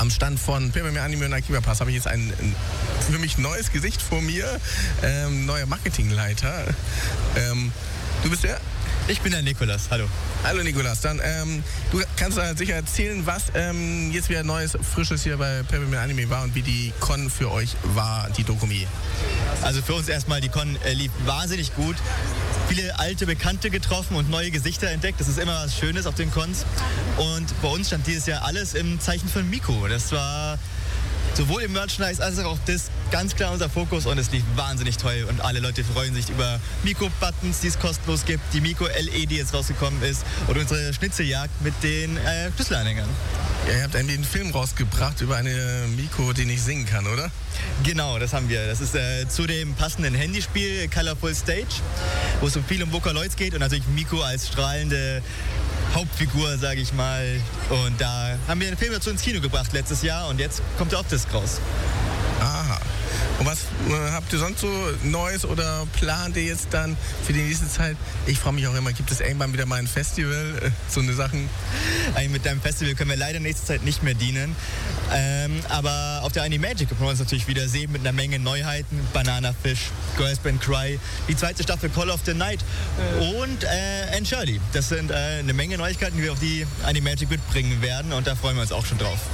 am Stand von Papermare Anime und Akiba Pass habe ich jetzt ein für mich neues Gesicht vor mir, neuer Marketingleiter. Du bist der? Ich bin der Nikolas, hallo. Hallo Nikolas, dann du kannst sicher erzählen, was jetzt wieder Neues, Frisches hier bei Papermare Anime war und wie die Con für euch war, die Dokumi. Also für uns erstmal, die Con lief wahnsinnig gut. Viele alte Bekannte getroffen und neue Gesichter entdeckt. Das ist immer was Schönes auf den Cons. Und bei uns stand dieses Jahr alles im Zeichen von Miko. Das war sowohl im Merchandise als auch das ganz klar unser Fokus und es lief wahnsinnig toll und alle Leute freuen sich über Miko-Buttons, die es kostenlos gibt, die Miko-LE, die jetzt rausgekommen ist und unsere Schnitzeljagd mit den Schlüsselanhängern. Ja, ihr habt irgendwie einen Film rausgebracht über eine Miko, die nicht singen kann, oder? Genau, das haben wir. Das ist zu dem passenden Handyspiel Colorful Stage, wo es viel um Vocaloids geht und natürlich Miko als strahlende Hauptfigur, sage ich mal. Und da haben wir einen Film dazu ins Kino gebracht letztes Jahr und jetzt kommt der auf Disc raus. Aha. Und was habt ihr sonst so Neues oder plant ihr jetzt dann für die nächste Zeit? Ich frage mich auch immer, gibt es irgendwann wieder mal ein Festival? So eine Sachen? Mit deinem Festival können wir leider nächste Zeit nicht mehr dienen. Aber auf der Animagic können wir uns natürlich wieder sehen mit einer Menge Neuheiten. Banana Fish, Girls Band Cry, die zweite Staffel Call of the Night und Anne Shirley. Das sind eine Menge Neuigkeiten, die wir auf die Animagic mitbringen werden und da freuen wir uns auch schon drauf.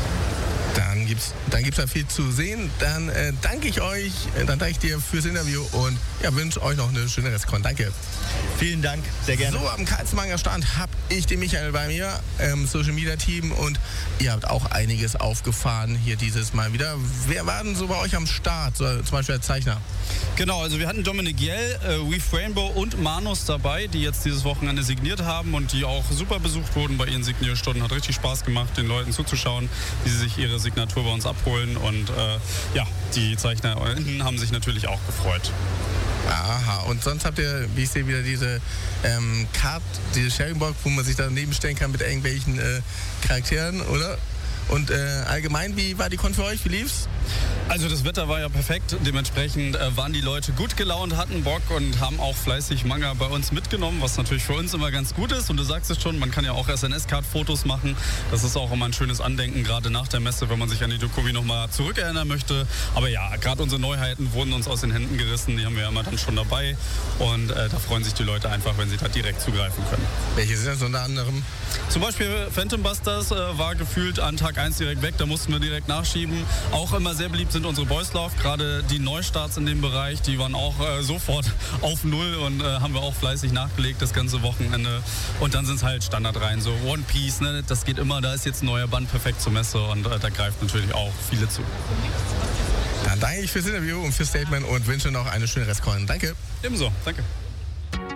Dann gibt's da viel zu sehen. Dann danke ich dir fürs Interview und ja, wünsche euch noch eine schöne Restcon. Danke. Vielen Dank, sehr gerne. So, am Karlsmanger Stand habe ich den Michael bei mir, Social Media Team und ihr habt auch einiges aufgefahren hier dieses Mal wieder. Wer war denn so bei euch am Start, so, zum Beispiel der Zeichner? Genau, also wir hatten Dominic Yell, Weave Rainbow und Manus dabei, die jetzt dieses Wochenende signiert haben und die auch super besucht wurden bei ihren Signierstunden. Hat richtig Spaß gemacht, den Leuten zuzuschauen, wie sie sich ihre Signatur bei uns abholen und die ZeichnerInnen haben sich natürlich auch gefreut. Aha, und sonst habt ihr, wie ich sehe, wieder diese diese Sharingbox, wo man sich daneben stellen kann mit irgendwelchen Charakteren, oder? Und allgemein, wie war die Con für euch? Wie lief's? Also das Wetter war ja perfekt, dementsprechend waren die Leute gut gelaunt, hatten Bock und haben auch fleißig Manga bei uns mitgenommen, was natürlich für uns immer ganz gut ist. Und du sagst es schon, man kann ja auch SNS-Card-Fotos machen. Das ist auch immer ein schönes Andenken, gerade nach der Messe, wenn man sich an die Dokumi nochmal zurückerinnern möchte. Aber ja, gerade unsere Neuheiten wurden uns aus den Händen gerissen, die haben wir ja immer dann schon dabei. Und da freuen sich die Leute einfach, wenn sie da direkt zugreifen können. Welche sind das unter anderem? Zum Beispiel Phantom Busters war gefühlt an Tag 1 direkt weg, da mussten wir direkt nachschieben. Auch immer sehr beliebt sind unsere Boys Love, gerade die Neustarts in dem Bereich, die waren auch sofort auf Null und haben wir auch fleißig nachgelegt das ganze Wochenende. Und dann sind es halt Standardreihen, so One Piece, ne? Das geht immer, da ist jetzt ein neuer Band perfekt zur Messe und da greift natürlich auch viele zu. Dann danke ich fürs Interview und fürs Statement und wünsche noch eine schöne Restcon. Danke. Ebenso, danke.